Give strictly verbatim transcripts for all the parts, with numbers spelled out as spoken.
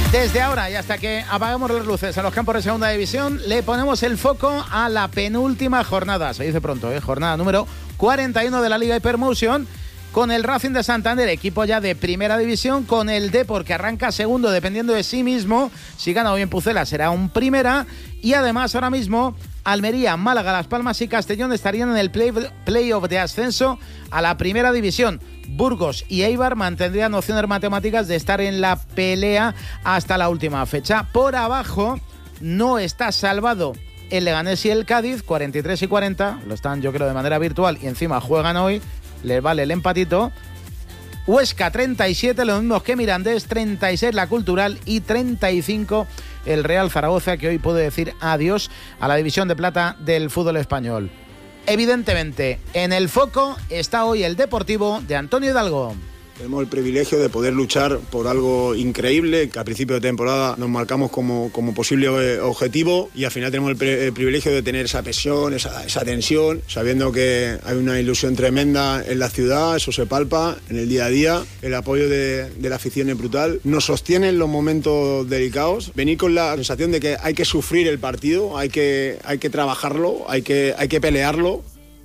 Desde ahora y hasta que apagamos las luces a los campos de segunda división, le ponemos el foco a la penúltima jornada. Se dice pronto, ¿eh? Jornada número cuarenta y uno de la Liga Hypermotion, con el Racing de Santander, equipo ya de primera división, con el Depor, que arranca segundo dependiendo de sí mismo. Si gana bien Pucela será un primera. Y además ahora mismo Almería, Málaga, Las Palmas y Castellón estarían en el play, playoff de ascenso a la primera división. Burgos y Eibar mantendrían opciones matemáticas de estar en la pelea hasta la última fecha. Por abajo no está salvado el Leganés y el Cádiz, cuarenta y tres y cuarenta, lo están yo creo de manera virtual y encima juegan hoy, les vale el empatito. Huesca treinta y siete, lo mismo que Mirandés, treinta y seis la Cultural y treinta y cinco el Real Zaragoza, que hoy puede decir adiós a la división de plata del fútbol español. Evidentemente, en el foco está hoy el Deportivo de Antonio Hidalgo. Tenemos el privilegio de poder luchar por algo increíble, que a principio de temporada nos marcamos como, como posible objetivo, y al final tenemos el, pre, el privilegio de tener esa presión, esa, esa tensión, sabiendo que hay una ilusión tremenda en la ciudad, eso se palpa en el día a día, el apoyo de, de la afición es brutal, nos sostiene en los momentos delicados, venir con la sensación de que hay que sufrir el partido, hay que, hay que trabajarlo, hay que, hay que pelearlo.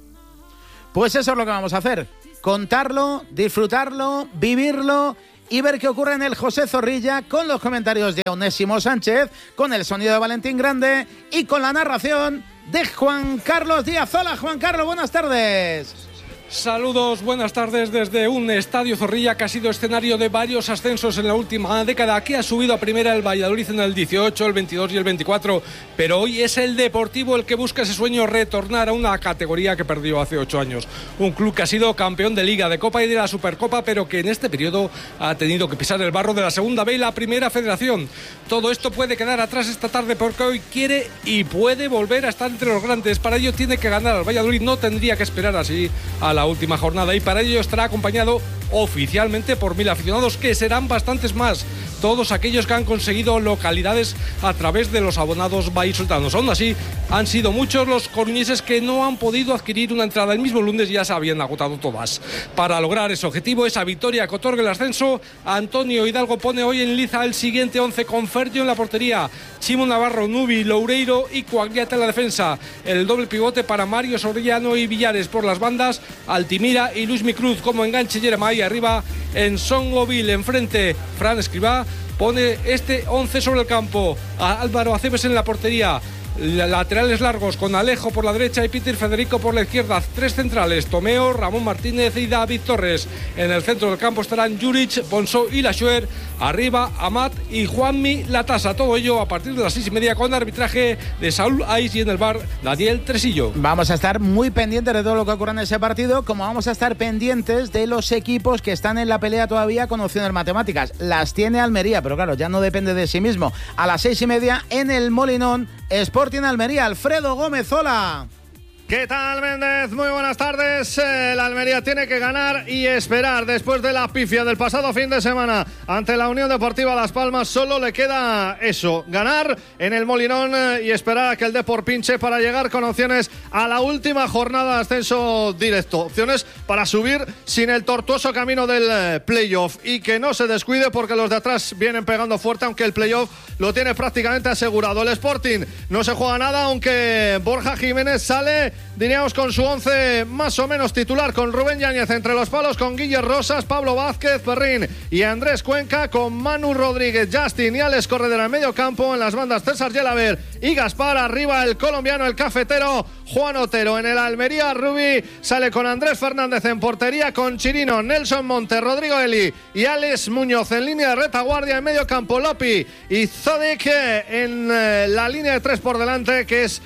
Pues eso es lo que vamos a hacer. Contarlo, disfrutarlo, vivirlo y ver qué ocurre en el José Zorrilla, con los comentarios de Onésimo Sánchez, con el sonido de Valentín Grande y con la narración de Juan Carlos Díaz. Hola, Juan Carlos, buenas tardes. Saludos, buenas tardes desde un estadio Zorrilla que ha sido escenario de varios ascensos en la última década, que ha subido a primera el Valladolid en el dieciocho, el veintidós y el veinticuatro, pero hoy es el Deportivo el que busca ese sueño, retornar a una categoría que perdió hace ocho años. Un club que ha sido campeón de Liga, de Copa y de la Supercopa, pero que en este periodo ha tenido que pisar el barro de la Segunda B y la Primera Federación. Todo esto puede quedar atrás esta tarde porque hoy quiere y puede volver a estar entre los grandes. Para ello tiene que ganar al Valladolid, no tendría que esperar así a la última jornada, y para ello estará acompañado oficialmente por mil aficionados, que serán bastantes más, todos aquellos que han conseguido localidades a través de los abonados vallisoletanos. Aún así, han sido muchos los coruñeses que no han podido adquirir una entrada. El mismo lunes ya se habían agotado todas. Para lograr ese objetivo, esa victoria que otorgue el ascenso, Antonio Hidalgo pone hoy en liza el siguiente once, con Fergio en la portería, Chimo Navarro, Nubi, Loureiro y Coagliata en la defensa. El doble pivote para Mario Soriano y Villares por las bandas, Altimira y Luis Micruz como enganche, Jeremai arriba, en Songoville enfrente, Fran Escribá. Pone este once sobre el campo, a Álvaro Aceves en la portería, laterales largos con Alejo por la derecha y Peter Federico por la izquierda, tres centrales, Tomeo, Ramón Martínez y David Torres. En el centro del campo estarán Juric, Bonso y Laschuer, arriba Amat y Juanmi Latasa. Todo ello a partir de las seis y media, con arbitraje de Saúl Ais y en el bar Daniel Tresillo. Vamos a estar muy pendientes de todo lo que ocurra en ese partido, como vamos a estar pendientes de los equipos que están en la pelea todavía con opciones matemáticas. Las tiene Almería, pero claro, ya no depende de sí mismo. A las seis y media en el Molinón, Sporting Almería. Alfredo Gómez, hola. ¿Qué tal, Méndez? Muy buenas tardes. El Almería tiene que ganar y esperar. Después de la pifia del pasado fin de semana ante la Unión Deportiva Las Palmas, solo le queda eso, ganar en el Molinón y esperar a que el Depor pinche para llegar con opciones a la última jornada de ascenso directo. Opciones para subir sin el tortuoso camino del playoff, y que no se descuide porque los de atrás vienen pegando fuerte, aunque el playoff lo tiene prácticamente asegurado. El Sporting no se juega nada, aunque Borja Jiménez sale, diríamos, con su once más o menos titular, con Rubén Yáñez entre los palos, con Guille Rosas, Pablo Vázquez, Perrín y Andrés Cuenca, con Manu Rodríguez, Justin y Alex Corredera en medio campo, en las bandas César Yelaber y Gaspar, arriba el colombiano, el cafetero Juan Otero. En el Almería, Rubí sale con Andrés Fernández en portería, con Chirino, Nelson Monte, Rodrigo Eli y Alex Muñoz en línea de retaguardia, en medio campo Lopi y Zodek en eh, la línea de tres por delante, que es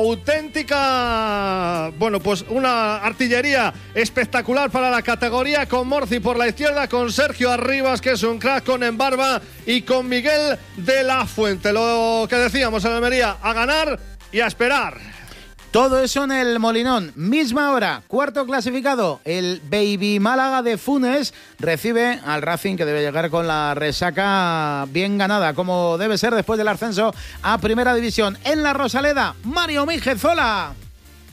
auténtica, bueno, pues una artillería espectacular para la categoría, con Morci por la izquierda, con Sergio Arribas, que es un crack, con Embarba y con Miguel de la Fuente. Lo que decíamos en Almería, a ganar y a esperar. Todo eso en el Molinón. Misma hora, cuarto clasificado, el Baby Málaga de Funes recibe al Racing, que debe llegar con la resaca bien ganada, como debe ser después del ascenso a Primera División. En la Rosaleda, Mario Míguez, hola.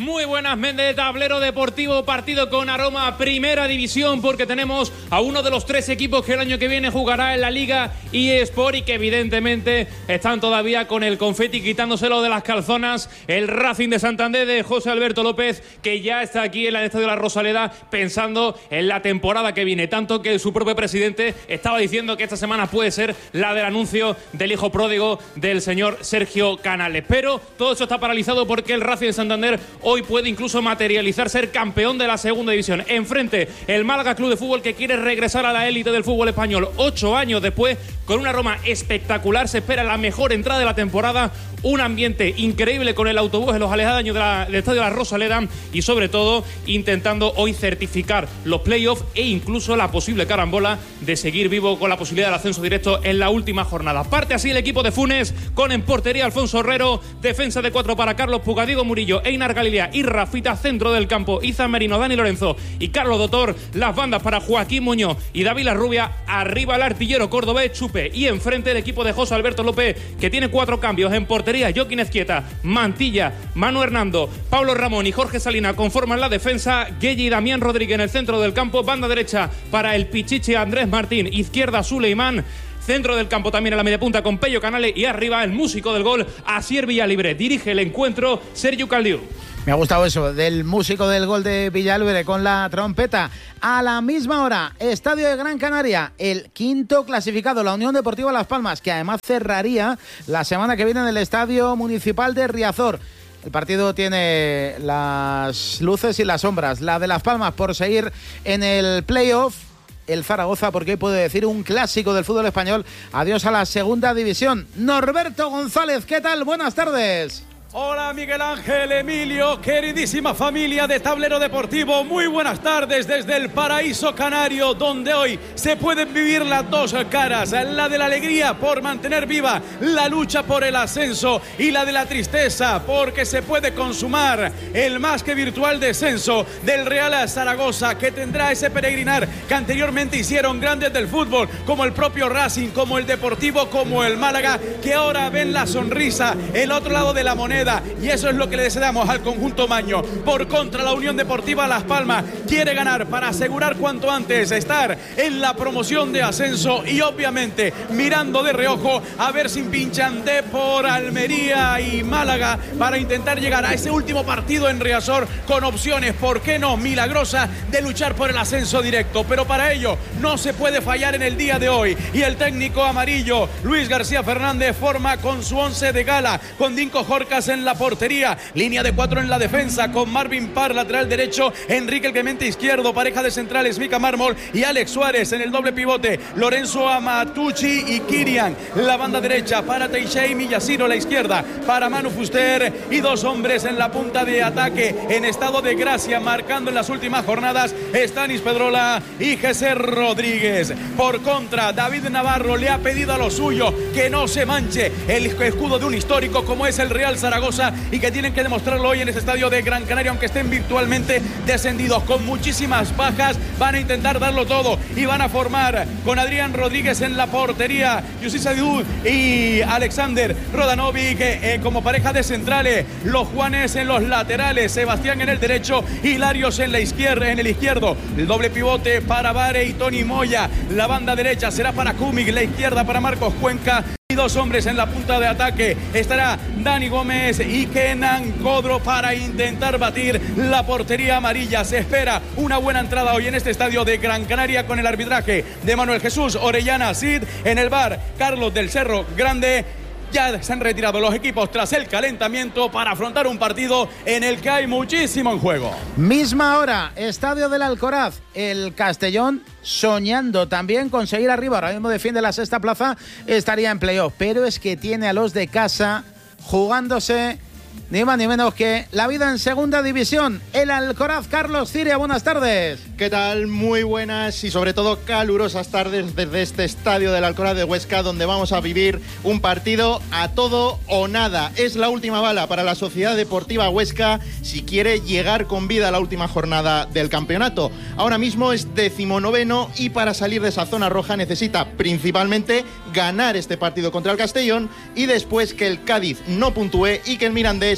Muy buenas, Méndez, tablero deportivo, partido con aroma a primera división, porque tenemos a uno de los tres equipos que el año que viene jugará en la Liga eSport y que evidentemente están todavía con el confeti quitándoselo de las calzonas. El Racing de Santander de José Alberto López, que ya está aquí en el Estadio de la Rosaleda pensando en la temporada que viene, tanto que su propio presidente estaba diciendo que esta semana puede ser la del anuncio del hijo pródigo del señor Sergio Canales. Pero todo eso está paralizado porque el Racing de Santander hoy puede incluso materializar ser campeón de la segunda división. Enfrente, el Málaga Club de Fútbol, que quiere regresar a la élite del fútbol español ocho años después, con una Roma espectacular. Se espera la mejor entrada de la temporada, un ambiente increíble con el autobús en los aledaños de la, del Estadio de la Rosaleda y sobre todo intentando hoy certificar los playoffs e incluso la posible carambola de seguir vivo con la posibilidad del ascenso directo en la última jornada. Parte así el equipo de Funes, con en portería Alfonso Herrero, defensa de cuatro para Carlos Puga, Diego Murillo, Einar Galilea y Rafita, centro del campo Izan Merino, Dani Lorenzo y Carlos Dotor, las bandas para Joaquín Muñoz y David Larrubia, arriba el artillero cordobés Chupe y enfrente el equipo de José Alberto López, que tiene cuatro cambios en portería. Joaquín Ezquieta, Mantilla, Manu Hernando, Pablo Ramón y Jorge Salina conforman la defensa. Gueye y Damián Rodríguez en el centro del campo, banda derecha para el Pichichi Andrés Martín, izquierda Suleimán, centro del campo también en la media punta con Pello Canales y arriba el músico del gol Asier Villalibre. Dirige el encuentro Sergio Caldiu. Me ha gustado eso, del músico del gol de Villalibre con la trompeta. A la misma hora, Estadio de Gran Canaria, el quinto clasificado, la Unión Deportiva Las Palmas, que además cerraría la semana que viene en el Estadio Municipal de Riazor. El partido tiene las luces y las sombras. La de Las Palmas por seguir en el playoff, el Zaragoza porque hoy puede decir un clásico del fútbol español. Adiós a la segunda división. Norberto González, ¿qué tal? Buenas tardes. Hola Miguel Ángel, Emilio, queridísima familia de Tablero Deportivo, muy buenas tardes desde el paraíso canario, donde hoy se pueden vivir las dos caras, la de la alegría por mantener viva la lucha por el ascenso y la de la tristeza porque se puede consumar el más que virtual descenso del Real Zaragoza, que tendrá ese peregrinar que anteriormente hicieron grandes del fútbol como el propio Racing, como el Deportivo, como el Málaga, que ahora ven la sonrisa, el otro lado de la moneda. Y eso es lo que le deseamos al conjunto maño. Por contra, la Unión Deportiva Las Palmas quiere ganar para asegurar cuanto antes estar en la promoción de ascenso y obviamente mirando de reojo a ver si pinchan de por Almería y Málaga para intentar llegar a ese último partido en Riazor con opciones, ¿por qué no?, milagrosas de luchar por el ascenso directo. Pero para ello no se puede fallar en el día de hoy y el técnico amarillo Luis García Fernández forma con su once de gala, con Dinko Jorcas en la portería, línea de cuatro en la defensa con Marvin Parr, lateral derecho, Enrique el Clemente izquierdo, pareja de centrales Mika Mármol y Alex Suárez en el doble pivote, Lorenzo Amatucci y Kirian, la banda derecha para Teixeira Millasiro, la izquierda para Manu Fuster y dos hombres en la punta de ataque en estado de gracia, marcando en las últimas jornadas Stanis Pedrola y Jesús Rodríguez. Por contra, David Navarro le ha pedido a lo suyo que no se manche el escudo de un histórico como es el Real Zaragoza y que tienen que demostrarlo hoy en este estadio de Gran Canaria, aunque estén virtualmente descendidos con muchísimas bajas. Van a intentar darlo todo y van a formar con Adrián Rodríguez en la portería, Yussi Sadud y Alexander Rodanovic eh, como pareja de centrales, los Juanes en los laterales, Sebastián en el derecho y Larios en la izquierda, en el izquierdo, el doble pivote para Vare y Tony Moya, la banda derecha será para Kumik, la izquierda para Marcos Cuenca y dos hombres en la punta de ataque estará Dani Gómez y Kenan Codro para intentar batir la portería amarilla. Se espera una buena entrada hoy en este estadio de Gran Canaria con el arbitraje de Manuel Jesús Orellana Cid, en el bar Carlos del Cerro Grande. Ya se han retirado los equipos tras el calentamiento para afrontar un partido en el que hay muchísimo en juego. Misma hora, Estadio del Alcoraz, el Castellón soñando también conseguir arriba, ahora mismo defiende la sexta plaza, estaría en playoff, pero es que tiene a los de casa jugándose ni más ni menos que la vida en segunda división. El Alcoraz, Carlos Ciria, buenas tardes. ¿Qué tal? Muy buenas y sobre todo calurosas tardes desde este estadio del Alcoraz de Huesca, donde vamos a vivir un partido a todo o nada. Es la última bala para la Sociedad Deportiva Huesca si quiere llegar con vida a la última jornada del campeonato. Ahora mismo es decimonoveno y para salir de esa zona roja necesita principalmente ganar este partido contra el Castellón y después que el Cádiz no puntúe y que el Mirandés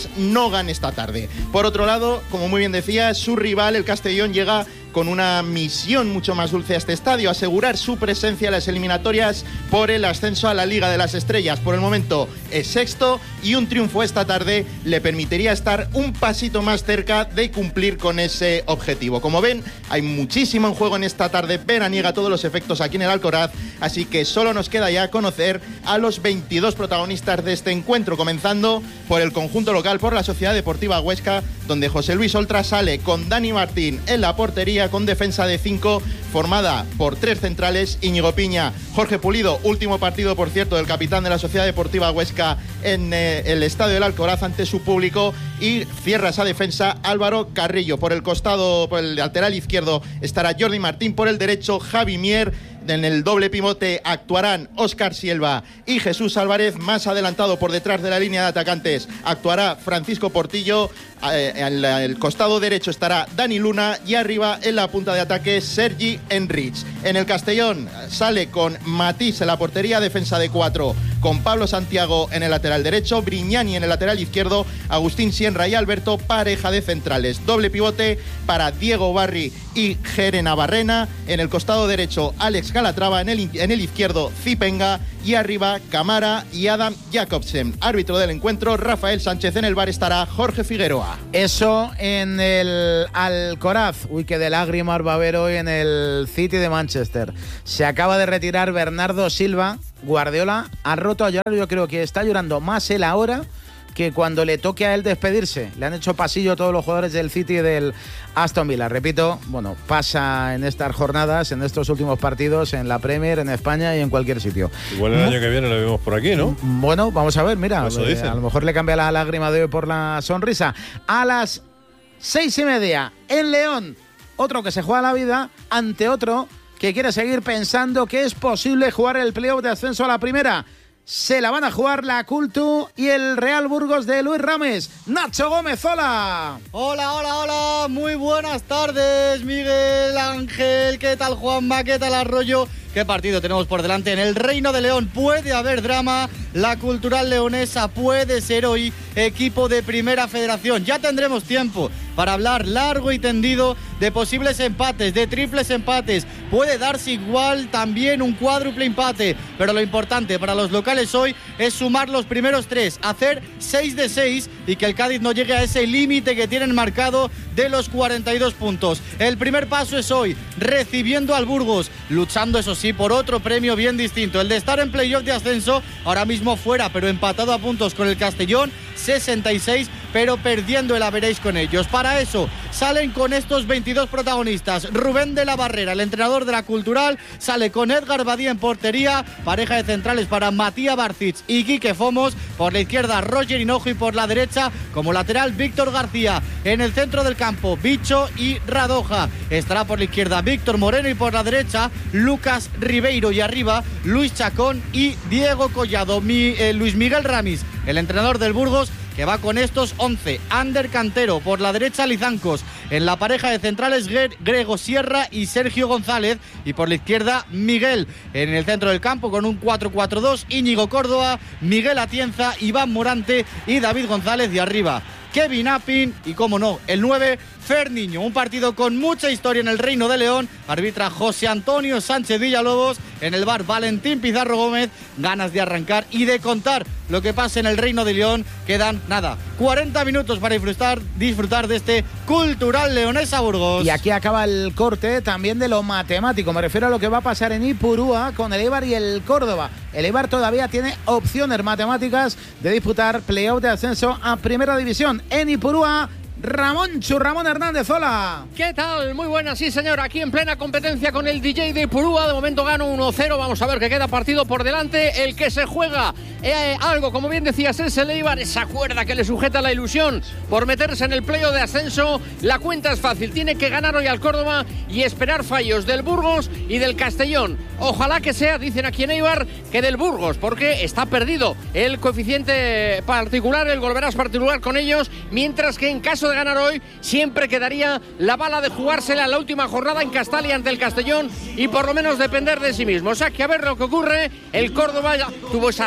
Centrales no gane esta tarde. Por otro lado, como muy bien decía, su rival, el Castellón, llega con una misión mucho más dulce a este estadio: asegurar su presencia en las eliminatorias por el ascenso a la Liga de las Estrellas. Por el momento es sexto y un triunfo esta tarde le permitiría estar un pasito más cerca de cumplir con ese objetivo. Como ven, hay muchísimo en juego en esta tarde veraniega a todos los efectos aquí en el Alcoraz, así que solo nos queda ya conocer a los veintidós protagonistas de este encuentro, comenzando por el conjunto local, por la Sociedad Deportiva Huesca, donde José Luis Oltra sale con Dani Martín en la portería, con defensa de cinco formada por tres centrales: Íñigo Piña, Jorge Pulido, último partido por cierto del capitán de la Sociedad Deportiva Huesca en eh, el estadio del Alcoraz ante su público, y cierra esa defensa Álvaro Carrillo. Por el costado, por el lateral izquierdo, estará Jordi Martín, por el derecho Javi Mier. En el doble pivote actuarán Óscar Silva y Jesús Álvarez. Más adelantado, por detrás de la línea de atacantes, actuará Francisco Portillo. Eh, en el costado derecho estará Dani Luna y arriba en la punta de ataque Sergi Enrich. En el Castellón sale con Matís en la portería, defensa de cuatro, con Pablo Santiago en el lateral derecho, Brignani en el lateral izquierdo, Agustín Sienra y Alberto, pareja de centrales. Doble pivote para Diego Barri y Jerena Barrena. En el costado derecho, Alex Calatrava, en el, en el izquierdo Zipenga y arriba Camara y Adam Jacobsen. Árbitro del encuentro Rafael Sánchez. En el bar estará Jorge Figueroa. Eso en el Alcoraz. Uy, que de lágrimas va a haber hoy en el City de Manchester. Se acaba de retirar Bernardo Silva. Guardiola ha roto a llorar. Yo creo que está llorando más él ahora que cuando le toque a él despedirse. Le han hecho pasillo todos los jugadores del City y del Aston Villa. Repito, bueno, pasa en estas jornadas, en estos últimos partidos, en la Premier, en España y en cualquier sitio. Igual el año que viene lo vemos por aquí, ¿no? Bueno, vamos a ver, mira, eh, a lo mejor le cambia la lágrima de hoy por la sonrisa. A las seis y media, en León, otro que se juega la vida ante otro que quiere seguir pensando que es posible jugar el playoff de ascenso a la primera. Se la van a jugar la Cultu y el Real Burgos de Luis Rames. Nacho Gómez, hola. Hola, hola, hola. Muy buenas tardes, Miguel Ángel. ¿Qué tal, Juanma? ¿Qué tal, Arroyo? ¿Qué partido tenemos por delante? En el Reino de León puede haber drama. La Cultural Leonesa puede ser hoy equipo de Primera Federación. Ya tendremos tiempo para hablar largo y tendido de posibles empates, de triples empates. Puede darse igual también un cuádruple empate, pero lo importante para los locales hoy es sumar los primeros tres, hacer seis de seis y que el Cádiz no llegue a ese límite que tienen marcado de los cuarenta y dos puntos. El primer paso es hoy, recibiendo al Burgos, luchando eso sí por otro premio bien distinto, el de estar en playoff de ascenso, ahora mismo fuera, pero empatado a puntos con el Castellón, sesenta y seis, pero perdiendo el average con ellos. Para eso salen con estos veintidós protagonistas. Rubén de la Barrera, el entrenador de la Cultural, sale con Edgar Badía en portería, pareja de centrales para Matías Barcic y Quique Fomos, por la izquierda Roger Hinojo y por la derecha como lateral Víctor García. En el centro del campo Bicho y Radoja, estará por la izquierda Víctor Moreno y por la derecha Lucas Ribeiro, y arriba Luis Chacón y Diego Collado. Mi, eh, Luis Miguel Ramis, el entrenador del Burgos, que va con estos once. Ander Cantero, por la derecha Lizancos, en la pareja de centrales Grego Sierra y Sergio González, y por la izquierda Miguel. En el centro del campo con un cuatro cuatro dos, Íñigo Córdoba, Miguel Atienza, Iván Morante y David González, y arriba Kevin Appin y, como no, el nueve, Fer Niño. Un partido con mucha historia en el Reino de León. Arbitra José Antonio Sánchez Villalobos. En el bar Valentín Pizarro Gómez. Ganas de arrancar y de contar lo que pasa en el Reino de León. Quedan, nada, cuarenta minutos para disfrutar, disfrutar de este Cultural Leonesa Burgos. Y aquí acaba el corte también de lo matemático. Me refiero a lo que va a pasar en Ipurúa con el Eibar y el Córdoba. El Eibar todavía tiene opciones matemáticas de disputar playoff de ascenso a Primera División. En Ipurúa, Ramón Churramón Hernández, hola. ¿Qué tal? Muy buenas, sí señor, aquí en plena competencia con el D J de Ipurúa. De momento gano uno cero, vamos a ver que queda partido por delante. El que se juega eh, algo, como bien decías, es el Eibar, esa cuerda que le sujeta la ilusión por meterse en el playoff de ascenso. La cuenta es fácil, tiene que ganar hoy al Córdoba y esperar fallos del Burgos y del Castellón. Ojalá que sea, dicen aquí en Eibar, que del Burgos, porque está perdido el coeficiente particular, el golverás particular con ellos, mientras que en caso de ganar hoy siempre quedaría la bala de jugársela en la última jornada en Castalia ante el Castellón y por lo menos depender de sí mismo. O sea que a ver lo que ocurre. El Córdoba ya tuvo esa racha tremenda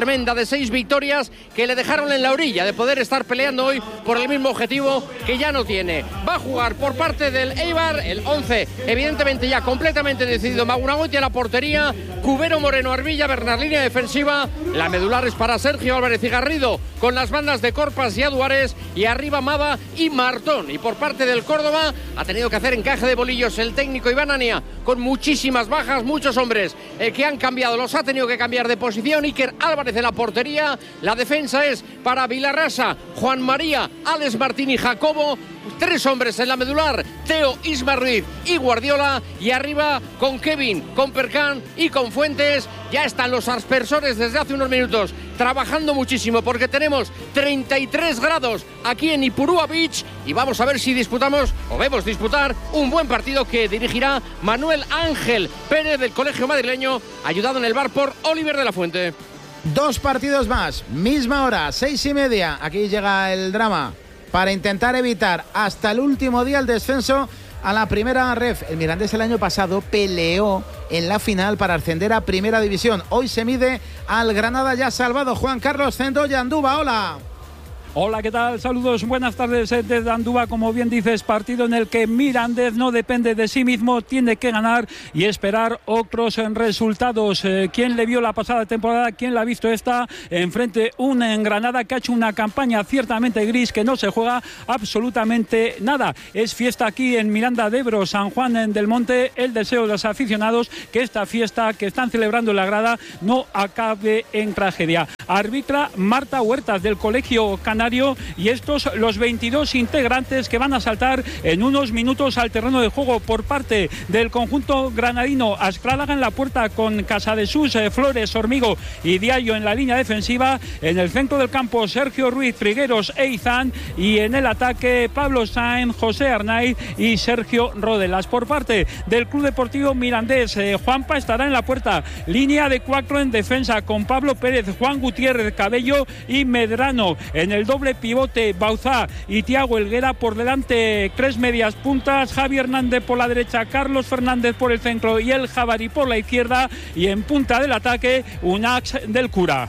tremenda de seis victorias que le dejaron en la orilla de poder estar peleando hoy por el mismo objetivo que ya no tiene. Va a jugar por parte del Eibar el once, evidentemente ya completamente decidido. Magunagoitia en la portería, Cubero, Moreno, Arbilla, Bernard línea defensiva. La medular es para Sergio Álvarez y Garrido, con las bandas de Corpas y Aduares, y arriba Mada y Martón. Y por parte del Córdoba ha tenido que hacer encaje de bolillos el técnico Iván Ania, con muchísimas bajas, muchos hombres eh, que han cambiado, los ha tenido que cambiar de posición. Iker Álvarez en la portería, la defensa es para Vilarrasa, Juan María, Alex Martín y Jacobo. Tres hombres en la medular, Teo, Isma Ruiz y Guardiola, y arriba con Kevin, con Percán y con Fuentes. Ya están los aspersores desde hace unos minutos trabajando muchísimo, porque tenemos treinta y tres grados aquí en Ipurúa Beach, y vamos a ver si disputamos o vemos disputar un buen partido que dirigirá Manuel Ángel Pérez del Colegio Madrileño, ayudado en el bar por Oliver de la Fuente. Dos partidos más, misma hora, seis y media. Aquí llega el drama para intentar evitar hasta el último día el descenso a la primera ref. El Mirandés el año pasado peleó en la final para ascender a primera división. Hoy se mide al Granada ya salvado. Juan Carlos Centolla, Andúba, hola. Hola, ¿qué tal? Saludos, buenas tardes desde Andúba. Como bien dices, partido en el que Mirandés no depende de sí mismo, tiene que ganar y esperar otros resultados. Eh, ¿Quién le vio la pasada temporada? ¿Quién la ha visto esta? Enfrente un en Granada que ha hecho una campaña ciertamente gris, que no se juega absolutamente nada. Es fiesta aquí en Miranda de Ebro, San Juan del Monte. El deseo de los aficionados que esta fiesta que están celebrando en la grada no acabe en tragedia. Arbitra Marta Huertas del Colegio Canario, y estos los veintidós integrantes que van a saltar en unos minutos al terreno de juego por parte del conjunto granadino. Ascrálaga en la puerta con Casadesús, eh, Flores, Hormigo y Diallo en la línea defensiva. En el centro del campo Sergio Ruiz, Trigueros e Izán, y en el ataque Pablo Sáenz, José Arnaiz y Sergio Rodelas. Por parte del Club Deportivo Mirandés, eh, Juanpa estará en la puerta, línea de cuatro en defensa con Pablo Pérez, Juan Gutiérrez, Cabello y Medrano. En el doble pivote Bauzá y Tiago Helguera, por delante tres medias puntas, Javi Hernández por la derecha, Carlos Fernández por el centro y el Javari por la izquierda, y en punta del ataque Unax del Cura.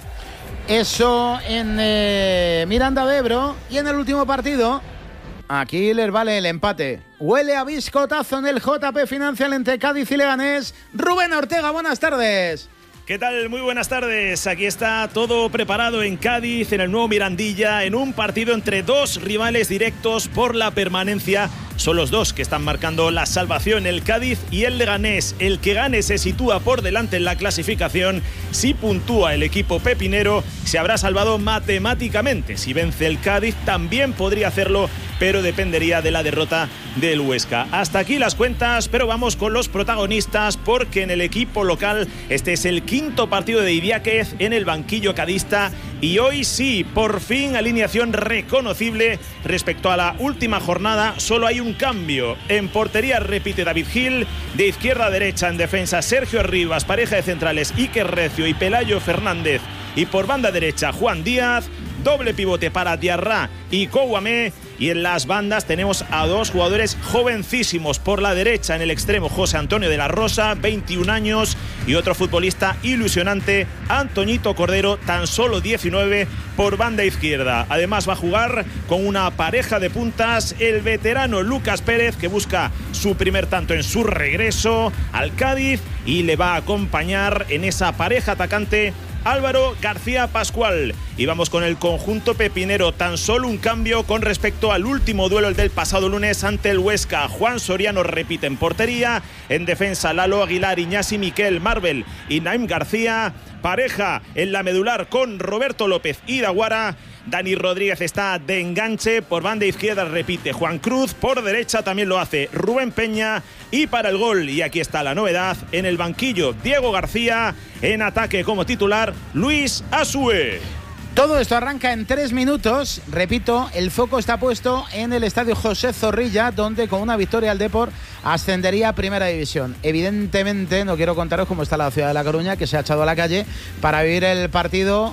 Eso en eh, Miranda de Ebro. Y en el último partido, aquí les vale el empate. Huele a biscotazo en el J P Financial entre Cádiz y Leganés. Rubén Ortega, buenas tardes. ¿Qué tal? Muy buenas tardes. Aquí está todo preparado en Cádiz, en el nuevo Mirandilla, en un partido entre dos rivales directos por la permanencia. Son los dos que están marcando la salvación, el Cádiz y el Leganés. El que gane se sitúa por delante en la clasificación. Si puntúa el equipo pepinero, se habrá salvado matemáticamente. Si vence el Cádiz, también podría hacerlo, pero dependería de la derrota del Huesca. Hasta aquí las cuentas, pero vamos con los protagonistas, porque en el equipo local este es el quinto partido de Idiáquez en el banquillo cadista, y hoy sí, por fin alineación reconocible respecto a la última jornada. Solo hay un cambio. En portería repite David Gil, de izquierda a derecha en defensa Sergio Rivas, pareja de centrales Iker Recio y Pelayo Fernández, y por banda derecha Juan Díaz, doble pivote para Diarra y Kouamé. Y en las bandas tenemos a dos jugadores jovencísimos. Por la derecha, en el extremo, José Antonio de la Rosa, veintiún años, y otro futbolista ilusionante, Antoñito Cordero, tan solo diecinueve, por banda izquierda. Además va a jugar con una pareja de puntas, el veterano Lucas Pérez, que busca su primer tanto en su regreso al Cádiz, y le va a acompañar en esa pareja atacante Álvaro García Pascual. Y vamos con el conjunto pepinero. Tan solo un cambio con respecto al último duelo, el del pasado lunes ante el Huesca. Juan Soriano repite en portería. En defensa, Lalo Aguilar, Iñasi Miquel, Marvel y Naim García. Pareja en la medular con Roberto López y Daguara. Dani Rodríguez está de enganche. Por banda izquierda repite Juan Cruz. Por derecha también lo hace Rubén Peña. Y para el gol, y aquí está la novedad, en el banquillo Diego García. En ataque como titular Luis Asue. Todo esto arranca en tres minutos. Repito, el foco está puesto en el estadio José Zorrilla, donde con una victoria el Depor ascendería a Primera División. Evidentemente no quiero contaros cómo está la ciudad de La Coruña, que se ha echado a la calle para vivir el partido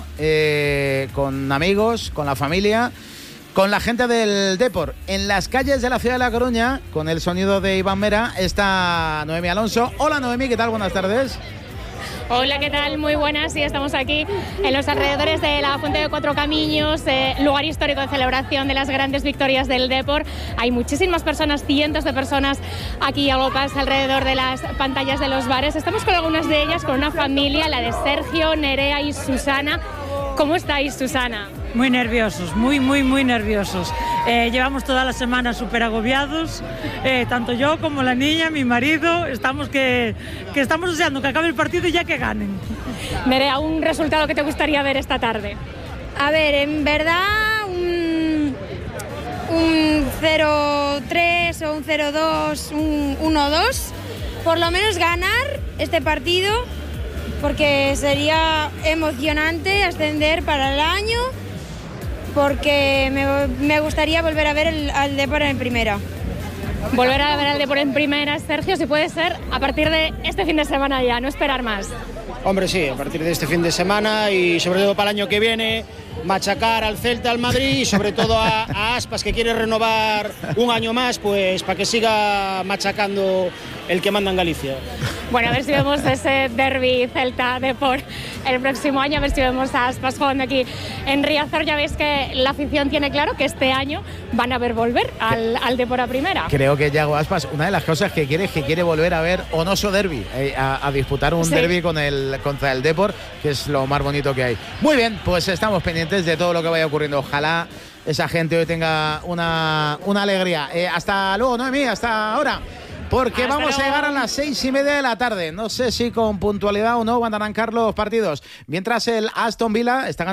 eh, con amigos, con la familia, con la gente del Depor. En las calles de la ciudad de La Coruña, con el sonido de Iván Mera, está Noemí Alonso. Hola Noemí, ¿qué tal? Buenas tardes. Hola, ¿qué tal? Muy buenas. Sí, estamos aquí en los alrededores de la Fuente de Cuatro Camiños, eh, lugar histórico de celebración de las grandes victorias del Depor. Hay muchísimas personas, cientos de personas aquí agolpadas alrededor de las pantallas de los bares. Estamos con algunas de ellas, con una familia, la de Sergio, Nerea y Susana. ¿Cómo estáis, Susana? Muy nerviosos, muy, muy, muy nerviosos. Eh, llevamos toda la semana súper agobiados, eh, tanto yo como la niña, mi marido, estamos que, que estamos deseando que acabe el partido y ya que ganen. Nerea, ¿un resultado que te gustaría ver esta tarde? A ver, en verdad, un, un cero tres o un cero dos, un uno dos, por lo menos ganar este partido, porque sería emocionante ascender para el año, porque me, me gustaría volver a ver el, al Depor en primera. Volver a ver al Depor en primera, Sergio, si puede ser a partir de este fin de semana ya, no esperar más. Hombre, sí, a partir de este fin de semana y sobre todo para el año que viene, machacar al Celta, al Madrid y sobre todo a, a Aspas, que quiere renovar un año más, pues para que siga machacando el que manda en Galicia. Bueno, a ver si vemos ese derbi Celta-Depor el próximo año, a ver si vemos a Aspas jugando aquí en Riazor. Ya veis que la afición tiene claro que este año van a ver volver al, al Depor a primera. Creo que Yago Aspas, una de las cosas que quiere es que quiere volver a ver Onoso derbi, eh, a, a disputar un sí. derbi con el, contra el Depor, que es lo más bonito que hay. Muy bien, pues estamos pendientes de todo lo que vaya ocurriendo. Ojalá esa gente hoy tenga una, una alegría. Eh, hasta luego, Noemí, hasta ahora. Porque Hasta vamos luego. a llegar a las seis y media de la tarde. No sé si con puntualidad o no van a arrancar los partidos. Mientras el Aston Villa está ganando.